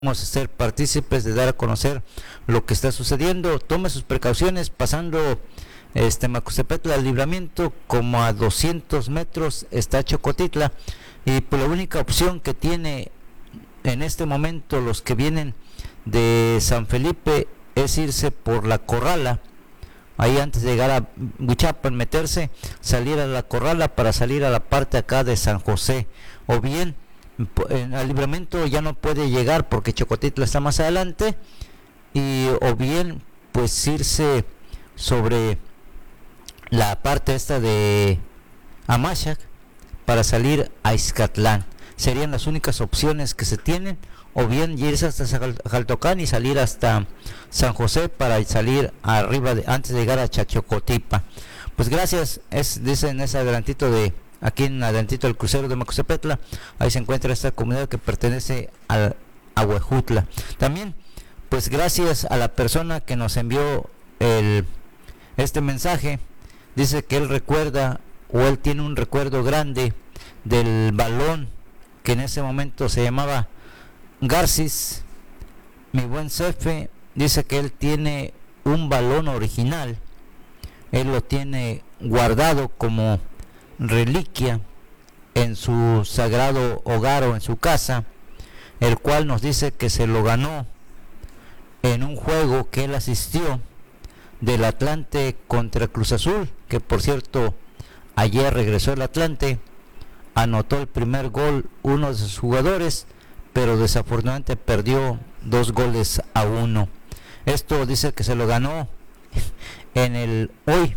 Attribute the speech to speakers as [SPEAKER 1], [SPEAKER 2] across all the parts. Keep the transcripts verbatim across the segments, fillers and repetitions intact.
[SPEAKER 1] Vamos a ser partícipes de dar a conocer lo que está sucediendo. Tome sus precauciones pasando este Macostepetl al Libramiento, como a doscientos metros está Chocotitla, y pues la única opción que tiene en este momento los que vienen de San Felipe es irse por la Corrala, ahí antes de llegar a Huichapan, meterse, salir a la Corrala para salir a la parte acá de San José, o bien en el Libramiento ya no puede llegar porque Chocotitla está más adelante, y o bien pues irse sobre la parte esta de Amachac para salir a Izcatlán. Serían las únicas opciones que se tienen, o bien irse hasta Jaltocán y salir hasta San José para salir arriba de, antes de llegar a Chachocotipa. Pues gracias, es dicen ese adelantito de aquí en adelantito del crucero de Macostepetl, ahí se encuentra esta comunidad que pertenece al Ahuejutla. También pues gracias a la persona que nos envió el este mensaje, dice que él recuerda, o él tiene un recuerdo grande del balón que en ese momento se llamaba Garcis. Mi buen Cefe dice que él tiene un balón original, él lo tiene guardado como reliquia en su sagrado hogar o en su casa, el cual nos dice que se lo ganó en un juego que él asistió del Atlante contra Cruz Azul, que por cierto ayer regresó el Atlante, anotó el primer gol uno de sus jugadores, pero desafortunadamente perdió dos goles a uno. Esto dice que se lo ganó en el hoy,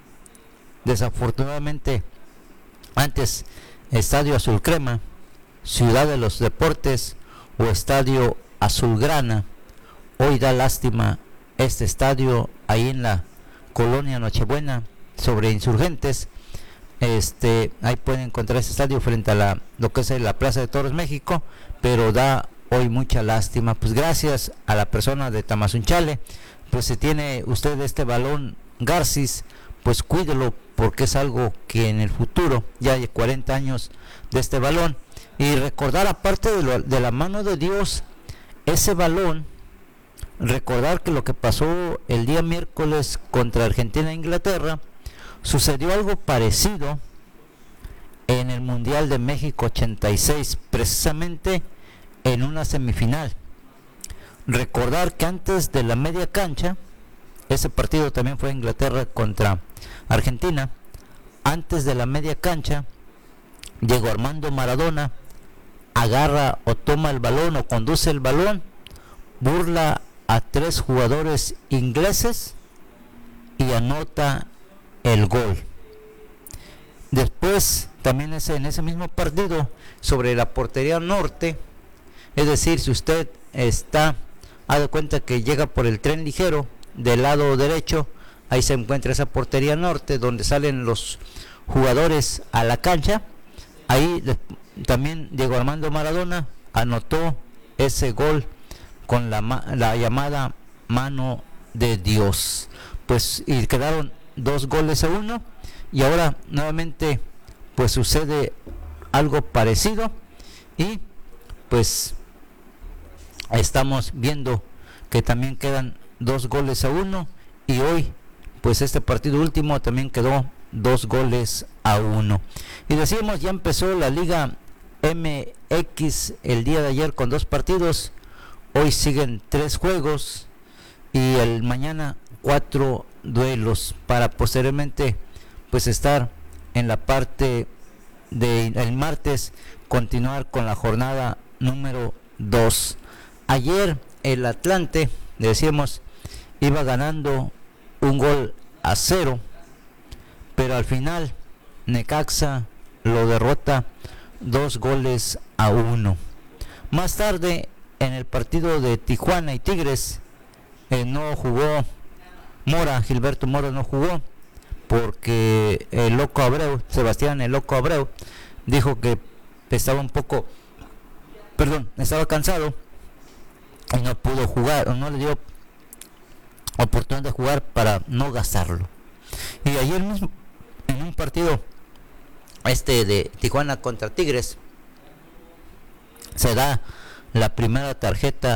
[SPEAKER 1] desafortunadamente antes Estadio Azul Crema, Ciudad de los Deportes o Estadio Azulgrana. Hoy da lástima este estadio ahí en la colonia Nochebuena sobre Insurgentes. Este, ahí pueden encontrar este estadio frente a la lo que es la Plaza de Toros México, pero da hoy mucha lástima. Pues gracias a la persona de Tamazunchale, pues se tiene usted este balón Garcis, pues cuídelo, porque es algo que en el futuro, ya hay cuarenta años de este balón, y recordar aparte de, lo, de la mano de Dios, ese balón, recordar que lo que pasó el día miércoles contra Argentina e Inglaterra, sucedió algo parecido en el Mundial de México ochenta y seis, precisamente en una semifinal. Recordar que antes de la media cancha, ese partido también fue Inglaterra contra Argentina, antes de la media cancha, Diego Armando Maradona agarra o toma el balón o conduce el balón, burla a tres jugadores ingleses y anota el gol. Después también ese, en ese mismo partido sobre la portería norte, es decir, si usted está, ha de cuenta que llega por el tren ligero del lado derecho, ahí se encuentra esa portería norte donde salen los jugadores a la cancha. Ahí también Diego Armando Maradona anotó ese gol con la, la llamada mano de Dios. Pues y quedaron dos goles a uno, y ahora nuevamente pues sucede algo parecido, y pues estamos viendo que también quedan dos goles a uno, y hoy pues este partido último también quedó dos goles a uno. Y decimos, ya empezó la Liga M X el día de ayer con dos partidos, hoy siguen tres juegos y el mañana cuatro duelos para posteriormente pues estar en la parte de el martes continuar con la jornada número dos. Ayer el Atlante, decíamos, iba ganando un gol a cero, pero al final Necaxa lo derrota dos goles a uno. Más tarde en el partido de Tijuana y Tigres eh, no jugó Mora, Gilberto Mora no jugó porque el Loco Abreu, Sebastián el Loco Abreu, dijo que estaba un poco, perdón, estaba cansado y no pudo jugar, o no le dio oportunidad de jugar para no gastarlo. Y ayer mismo, en un partido este de Tijuana contra Tigres, se da la primera tarjeta